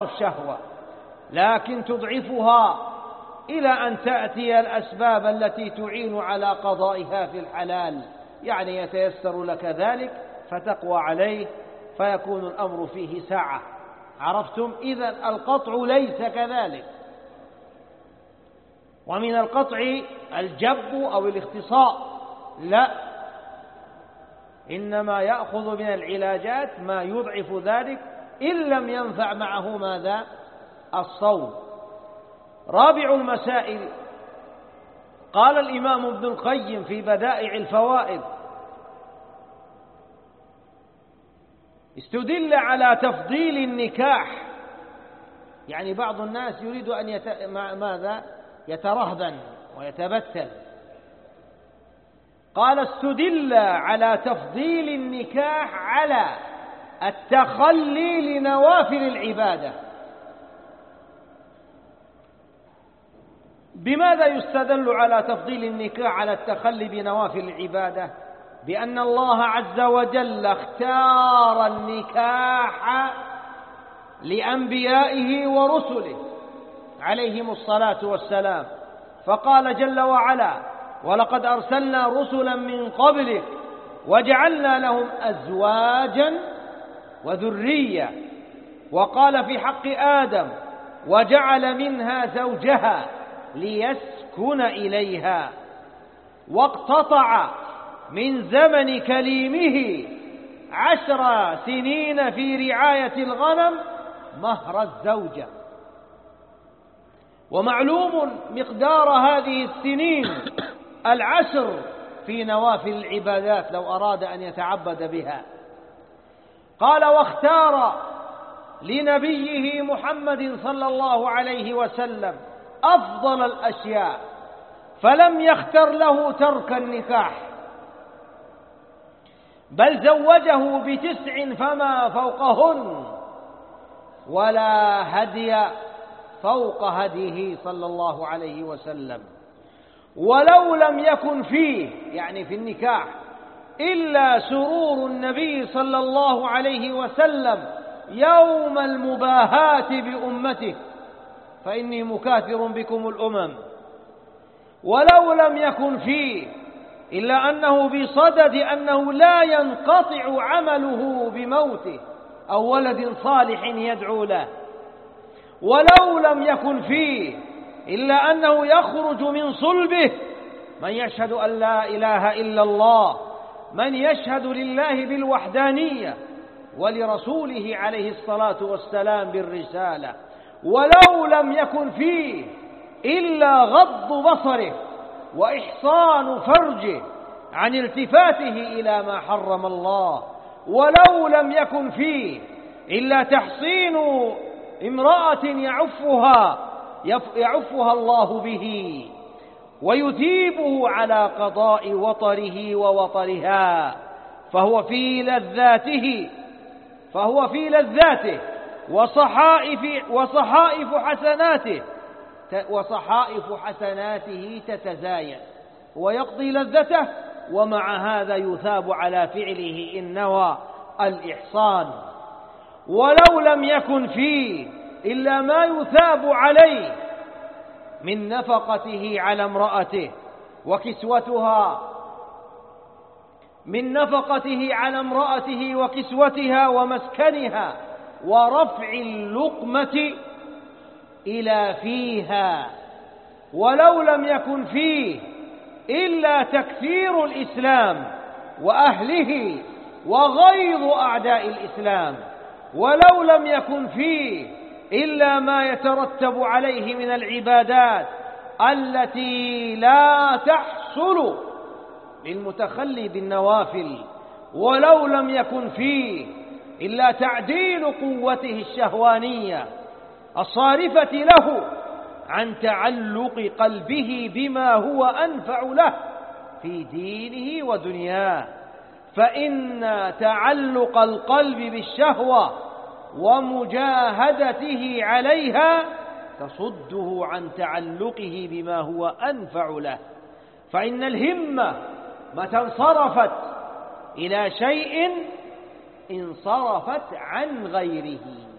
الشهوة، لكن تضعفها إلى أن تأتي الأسباب التي تعين على قضائها في الحلال، يعني يتيسر لك ذلك فتقوى عليه فيكون الأمر فيه سعة. عرفتم؟ إذن القطع ليس كذلك. ومن القطع الجب أو الاختصاء، لا، إنما يأخذ من العلاجات ما يضعف ذلك إن لم ينفع معه ماذا؟ الصوم. رابع المسائل، قال الإمام ابن القيم في بدائع الفوائد: استدل على تفضيل النكاح، يعني بعض الناس يريد أن ماذا؟ يترهبن ويتبتل. قال: استدل على تفضيل النكاح على التخلي لنوافل العبادة. بماذا يستدل على تفضيل النكاح على التخلي بنوافل العبادة؟ بأن الله عز وجل اختار النكاح لأنبيائه ورسله عليهم الصلاة والسلام، فقال جل وعلا: ولقد أرسلنا رسلا من قبلك وجعلنا لهم أزواجا وذرية. وقال في حق آدم: وجعل منها زوجها ليسكن إليها. واقتطع من زمن كليمه 10 سنين في رعاية الغنم مهر الزوجة. ومعلوم مقدار هذه السنين 10 في نوافل العبادات لو أراد أن يتعبد بها. قال: واختار لنبيه محمد صلى الله عليه وسلم أفضل الأشياء، فلم يختر له ترك النكاح، بل زوجه ب9 فما فوقهن، ولا هدي فوق هديه صلى الله عليه وسلم. ولو لم يكن فيه، يعني في النكاح، إلا سرور النبي صلى الله عليه وسلم يوم المباهاة بأمته، فإني مكاثر بكم الأمم. ولو لم يكن فيه إلا أنه بصدد أنه لا ينقطع عمله بموته أو ولد صالح يدعو له. ولو لم يكن فيه إلا أنه يخرج من صلبه من يشهد أن لا إله إلا الله، من يشهد لله بالوحدانية ولرسوله عليه الصلاة والسلام بالرسالة. ولو لم يكن فيه إلا غض بصره وإحصان فرجه عن التفاته إلى ما حرم الله. ولو لم يكن فيه إلا تحصين امرأة يعفها الله به ويثيبه على قضاء وطره ووطرها، فهو في لذاته وصحائف حسناته تتزايد، ويقضي لذته، ومع هذا يثاب على فعله إن نوى الإحصان. ولو لم يكن فيه إلا ما يثاب عليه من نفقته على امرأته وكسوتها ومسكنها ورفع اللقمة إلى فيها. ولو لم يكن فيه إلا تكثير الإسلام وأهله وغيظ أعداء الإسلام. ولو لم يكن فيه إلا ما يترتب عليه من العبادات التي لا تحصل للمتخلي بالنوافل. ولو لم يكن فيه إلا تعديل قوته الشهوانية الصارفة له عن تعلق قلبه بما هو أنفع له في دينه ودنياه، فإن تعلق القلب بالشهوة ومجاهدته عليها تصده عن تعلقه بما هو أنفع له. فإن الهمة متى انصرفت إلى شيء انصرفت عن غيره.